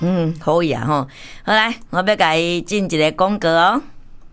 可以啊吼。好来，我要甲伊进一个广告哦。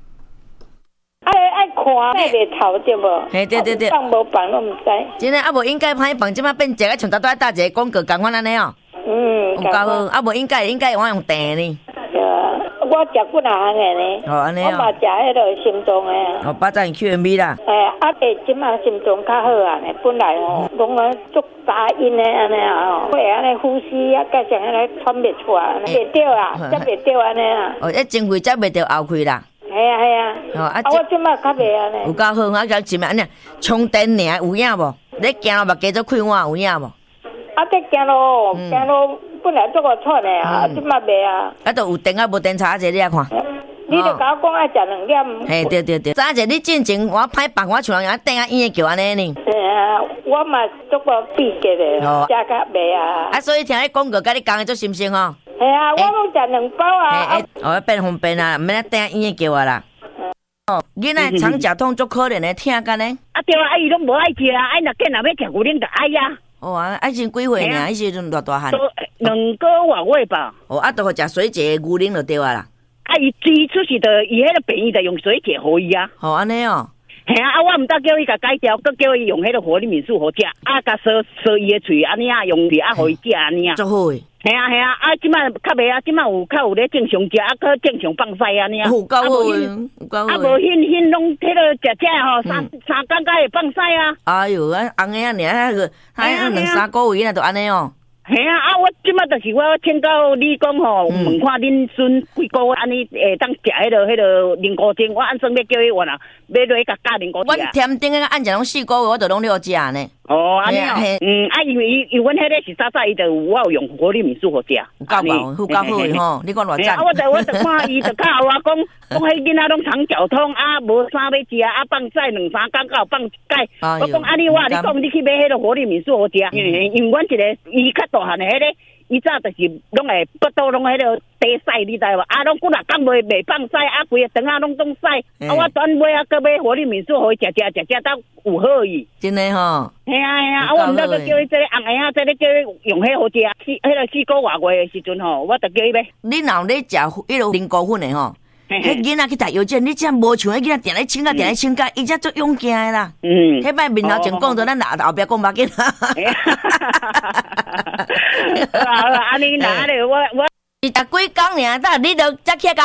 爱看袂头对无？ 嘿，对。 放无放都毋知。 真诶，啊无应该歹放，即摆变一个像搭搭一个广告共款安尼哦。有够好，啊无应该我用订呢。 我食几项的呢？ 哦，安尼我嘛食迄个心脏的啊。 哦，巴赞 QMB 啦。 即马心脏较好啊呢，本来讲啊足杂音的安尼啊会安尼呼吸啊，加上安尼喘袂出来，袂着啊，才袂着安尼啊。 哦，前肺才袂着后肺啦。 系啊。我即马较袂安尼。有够好，我讲一安尼充电尔有影无？你行路目加做开换有影无？ 这行路本来做个喘的啊，即马袂啊。 都有电啊，无电查者你来看。 你就甲我讲爱食2粒。 嘿，对。早者你进前我歹放，我像人等啊医院叫安尼呢。 我嘛做过闭结的，食较袂啊。 所以听迄广告，甲你讲的做心声吼。 系啊，我拢食2包啊。 变方便啊，毋免等医院叫我啦。囡仔肠食痛足可怜的，疼干呢。 对啊，伊拢无爱食啊，若见若要食牛奶就爱呀。 爱先几岁呢？迄时阵偌大汉。 2个多月吧。 都好食水解牛奶就对啊啦。 伊最出是的，伊迄个病伊就用水解互伊啊。 安尼哦。 系啊，我毋得叫伊甲改掉，佮叫伊用迄个活力敏素好食，甲烧伊的喙安尼啊，用力互伊食安尼啊。 足好诶。 系啊，即摆较袂啊，即摆较有咧正常食，佮正常放屎安尼啊。 有够好， 无迄拢迄个食吼，三工才会放屎啊。 哎哟，红个啊，尔迄2-3个月呐，就安尼哦。 系啊，我即摆就是我请教你讲吼，问看恁孙几个月安尼会当食迄个灵菇精，我按算要叫伊换啊，要落去甲加灵菇精。 阮添丁个按照拢4个月，我就拢了食呢。 安尼哦。因为阮迄个是早伊就我有用活力敏素好食。 有够好诶吼，你看偌赞。 我就看伊就教我讲，迄囡仔拢肠绞痛啊，无啥要食啊，放屎2-3工才有放解。我讲安尼你讲你去买迄个活力敏素好食，因为阮一个伊较大汉的迄个。伊早就是拢会腹肚拢迄个底屎，你知无？拢几若工袂放屎，规个肠拢东屎。我转买搁买活力敏素，互伊食，到有好伊。 真诶吼。 系啊，我毋得叫伊这红个啊，这咧叫伊用迄好食。迄个4个月的时阵吼，我就叫伊买。 你若咧食迄个灵菇粉的吼，迄囡仔去读幼稚园，你真无像迄囡仔定咧请假，伊才足勇敢的啦。迄摆面头前讲着，咱后壁讲目紧。 安尼哪咧？我是逐几工尔，你著才起